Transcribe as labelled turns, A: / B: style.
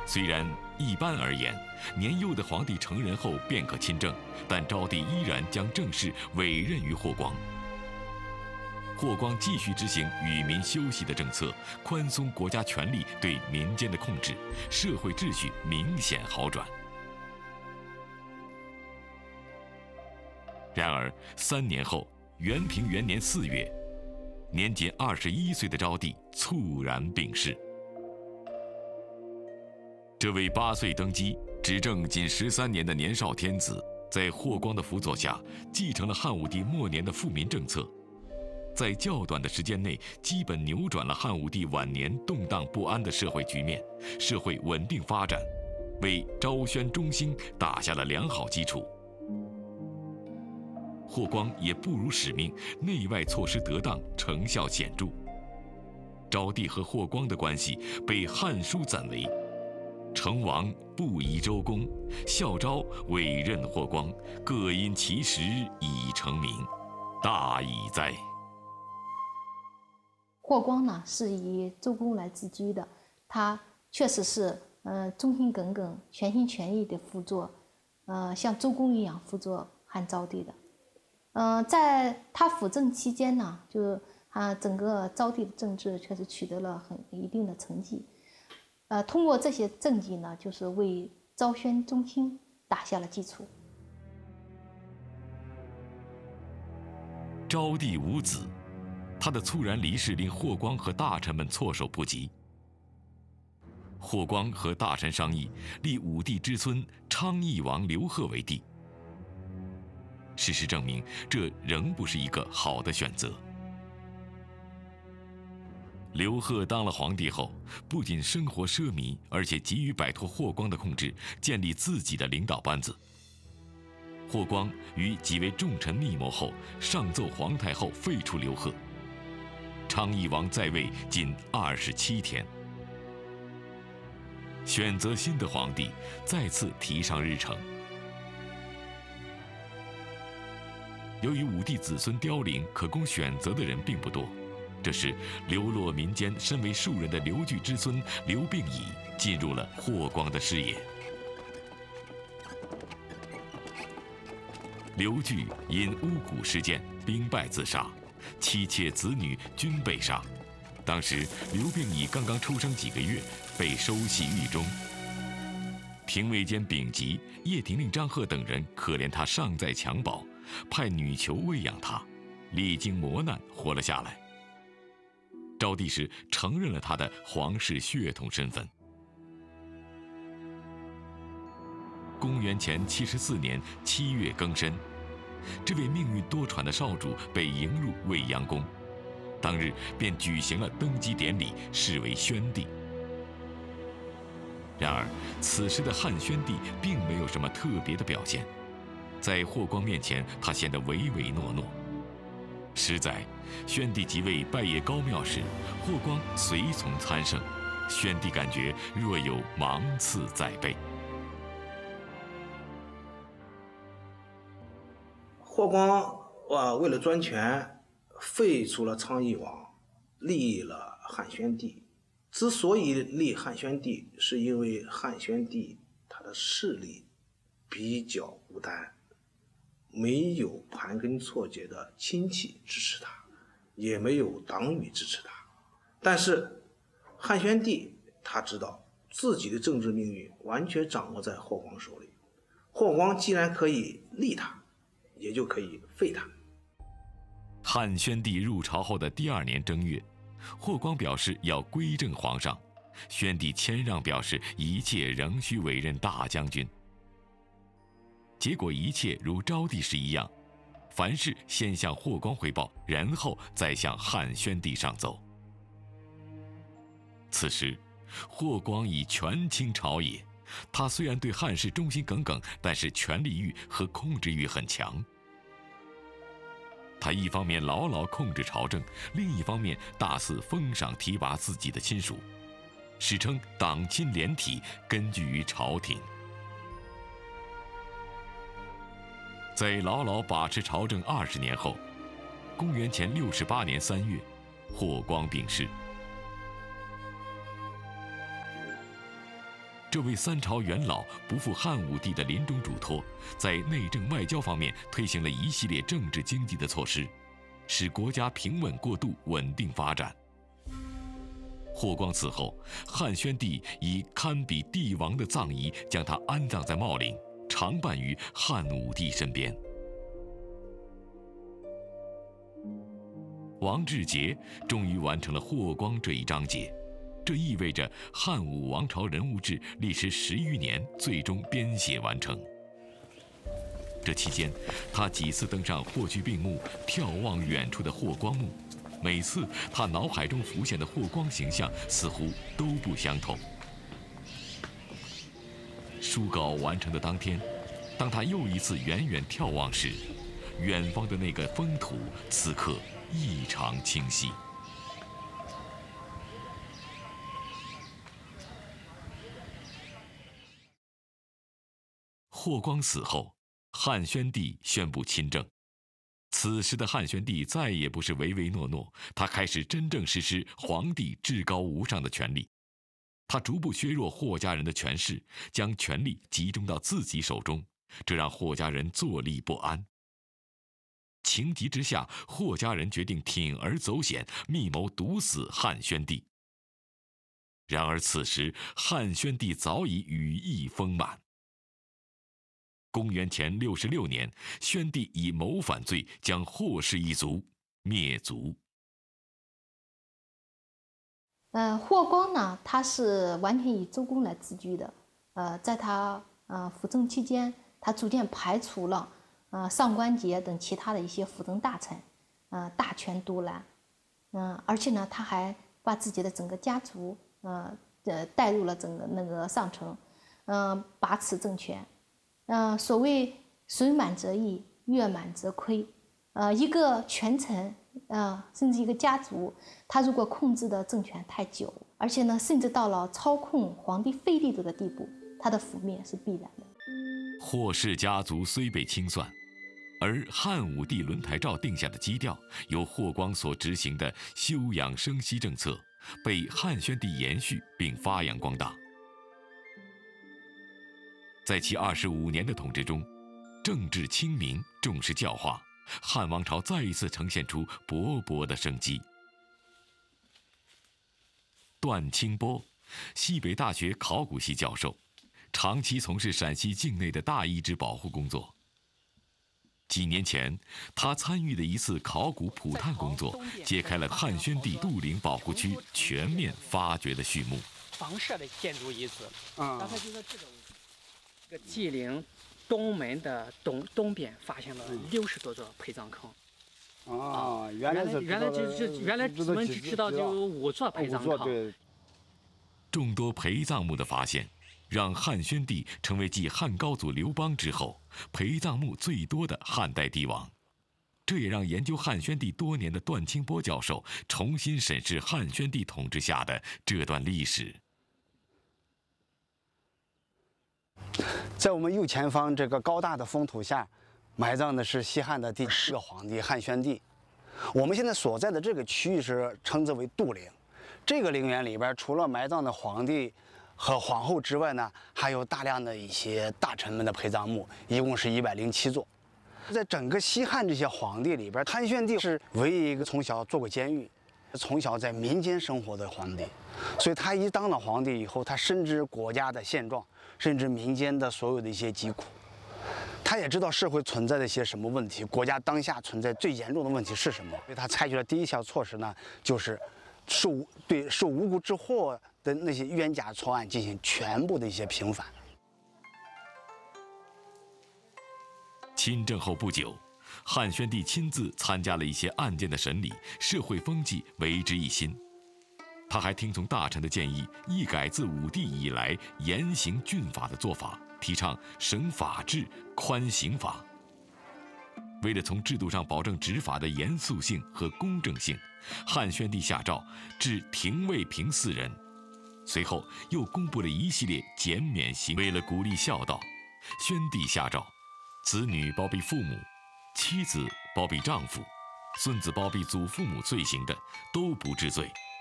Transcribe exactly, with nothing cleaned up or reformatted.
A: 虽然一般而言，年幼的皇帝成人后便可亲政，但昭帝依然将政事委任于霍光。霍光继续执行与民休息的政策，宽松国家权力对民间的控制，社会秩序明显好转。然而，三年后，元平元年四月，年仅二十一岁的昭帝猝然病逝。这位八岁登基、执政仅十三年的年少天子，在霍光的辅佐下，继承了汉武帝末年的富民政策，在较短的时间内，基本扭转了汉武帝晚年动荡不安的社会局面，社会稳定发展，为昭宣中兴打下了良好基础。霍光也不辱使命，内外措施得当，成效显著。昭帝和霍光的关系被《汉书》赞为：成王不疑周公，孝昭委任霍光，各因其时以成名，大矣哉！
B: 霍光呢是以周公来自居的，他确实是呃忠心耿耿、全心全意的辅佐，呃像周公一样辅佐汉昭帝的。呃，在他辅政期间呢，就是啊整个昭帝的政治确实取得了很一定的成绩。呃，通过这些政绩呢，就是为昭宣中兴打下了基础。
A: 昭帝无子，他的猝然离世令霍光和大臣们措手不及。霍光和大臣商议，立武帝之孙昌邑王刘贺为帝。事实证明，这仍不是一个好的选择。刘贺当了皇帝后，不仅生活奢靡，而且急于摆脱霍光的控制，建立自己的领导班子。霍光与几位重臣密谋后，上奏皇太后废除刘贺。昌邑王在位仅二十七天，选择新的皇帝再次提上日程。由于武帝子孙凋零，可供选择的人并不多。这时，流落民间、身为庶人的刘据之孙刘病已进入了霍光的视野。刘据因巫蛊事件兵败自杀，妻妾子女均被杀。当时刘病已刚刚出生几个月，被收系狱中。廷尉监丙吉、叶廷令张贺等人可怜他尚在襁褓，派女囚喂养他，历经磨难活了下来。昭帝时承认了他的皇室血统身份。公元前七十四年七月庚申，这位命运多舛的少主被迎入未央宫，当日便举行了登基典礼，视为宣帝。然而，此时的汉宣帝并没有什么特别的表现，在霍光面前，他显得唯唯诺诺。实在，宣帝即位拜谒高庙时，霍光随从参圣，宣帝感觉若有芒刺在背。
C: 霍光啊，为了专权，废除了昌邑王，立了汉宣帝。之所以立汉宣帝，是因为汉宣帝他的势力比较孤单，没有盘根错节的亲戚支持他，也没有党羽支持他。但是汉宣帝他知道自己的政治命运完全掌握在霍光手里，霍光既然可以立他，也就可以废他。
A: 汉宣帝入朝后的第二年正月，霍光表示要归正皇上，宣帝谦让表示一切仍需委任大将军。结果一切如昭帝时一样，凡事先向霍光汇报，然后再向汉宣帝上奏。此时，霍光已权倾朝野，他虽然对汉室忠心耿耿，但是权力欲和控制欲很强。他一方面牢牢控制朝政，另一方面大肆封赏提拔自己的亲属，史称党亲连体，根据于朝廷。在牢牢把持朝政二十年后，公元前六十八年三月，霍光病逝。 这位三朝元老不负汉武帝的临终嘱托，在内政外交方面推行了一系列政治经济的措施，使国家平稳过渡、稳定发展。霍光死后，汉宣帝以堪比帝王的葬仪将他安葬在茂陵，常伴于汉武帝身边。王志杰终于完成了霍光这一章节，这意味着汉武王朝人物志历时十余年，最终编写完成。这期间，他几次登上霍去病墓，眺望远处的霍光墓。每次他脑海中浮现的霍光形象似乎都不相同。书稿完成的当天，当他又一次远远眺望时，远方的那个风土此刻异常清晰。霍光死后，汉宣帝宣布亲政。此时的汉宣帝再也不是唯唯诺诺，他开始真正实施皇帝至高无上的权力。他逐步削弱霍家人的权势，将权力集中到自己手中，这让霍家人坐立不安。情急之下，霍家人决定铤而走险，密谋毒死汉宣帝。然而此时，汉宣帝早已羽翼丰满。公元前六十六年，宣帝以谋反罪将霍氏一族灭族。
B: 呃，霍光呢，他是完全以周公来自居的。呃，在他呃辅政期间，他逐渐排除了呃上官桀等其他的一些辅政大臣，呃大权独揽。嗯、呃，而且呢，他还把自己的整个家族呃呃带入了整个那个上层，嗯、呃，把持政权。嗯、呃，所谓水满则溢，月满则亏。呃，一个权臣，呃，甚至一个家族，他如果控制的政权太久，而且呢，甚至到了操控皇帝废帝的地步，他的覆灭是必然的。
A: 霍氏家族虽被清算，而汉武帝轮台诏定下的基调，由霍光所执行的休养生息政策，被汉宣帝延续并发扬光大。在其二十五年的统治中，政治清明，重视教化，汉王朝再一次呈现出勃勃的生机。段清波，西北大学考古系教授，长期从事陕西境内的大遗址保护工作。几年前，他参与的一次考古普探工作，揭开了汉宣帝杜陵保护区全面发掘的序幕。
D: 房舍的建筑遗址，
E: 啊、嗯，
D: 大概就在这个位置。这个祭陵东门的东东边发现了六十多座陪葬坑。
E: 啊，原来
D: 原来就就原来我们只知道就有五座陪葬坑。
A: 众多陪葬墓的发现，让汉宣帝成为继汉高祖刘邦之后陪葬墓最多的汉代帝王。这也让研究汉宣帝多年的段清波教授重新审视汉宣帝统治下的这段历史。
E: 在我们右前方这个高大的封土下，埋葬的是西汉的第十个皇帝汉宣帝。我们现在所在的这个区域是称之为杜陵。这个陵园里边，除了埋葬的皇帝和皇后之外呢，还有大量的一些大臣们的陪葬墓，一共是一百零七座。在整个西汉这些皇帝里边，汉宣帝是唯一一个从小做过监狱，从小在民间生活的皇帝。所以他一当了皇帝以后，他深知国家的现状，甚至民间的所有的一些疾苦。他也知道社会存在的一些什么问题，国家当下存在最严重的问题是什么。所以他采取的第一项措施呢，就是受对受无辜之祸的那些冤假错案进行全部的一些平反。
A: 亲政后不久，汉宣帝亲自参加了一些案件的审理，社会风气为之一新。他还听从大臣的建议，一改自武帝以来严刑峻法的做法，提倡省法治、宽刑法。为了从制度上保证执法的严肃性和公正性，汉宣帝下诏治廷尉平四人，随后又公布了一系列减免刑。为了鼓励孝道，宣帝下诏，子女包庇父母，妻子包庇丈夫，孙子包庇祖父母罪行的都不治罪，